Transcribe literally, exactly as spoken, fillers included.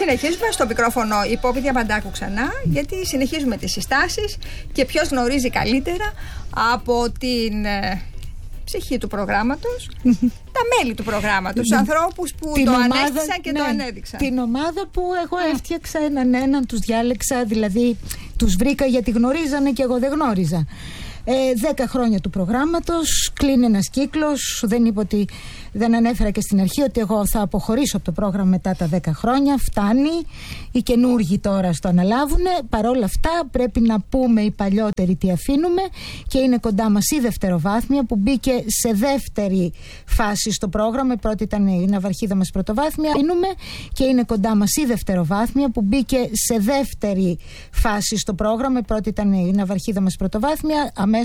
Συνεχίζουμε στο μικρόφωνο η Πόπη Διαμαντάκου ξανά, γιατί συνεχίζουμε τις συστάσεις και ποιος γνωρίζει καλύτερα από την ε, ψυχή του προγράμματος, τα μέλη του προγράμματος, τους ανθρώπους που την το ομάδα, ανέστησαν και ναι, το ανέδειξαν. Την ομάδα που εγώ έφτιαξα έναν έναν, τους διάλεξα, δηλαδή τους βρήκα γιατί γνωρίζανε και εγώ δεν γνώριζα. Ε, δέκα χρόνια του προγράμματος, κλείνει ένας κύκλος. Δεν είπα ότι, δεν ανέφερα και στην αρχή ότι εγώ θα αποχωρήσω από το πρόγραμμα μετά τα δέκα χρόνια. Φτάνει, οι καινούργοι τώρα στο αναλάβουνε. Παρόλα αυτά πρέπει να πούμε οι παλιότεροι τι αφήνουμε, και είναι κοντά μας η δευτεροβάθμια που μπήκε σε δεύτερη φάση στο πρόγραμμα. Η πρώτη ήταν η ναυαρχίδα μας πρωτοβάθμια. Αφήνουμε, και είναι κοντά μας η δευτεροβάθμια που μπήκε σε δεύτερη φάση στο πρόγραμμα. Η πρώτη ήταν η ναυαρχίδα μας πρωτοβάθμια. Αμέσως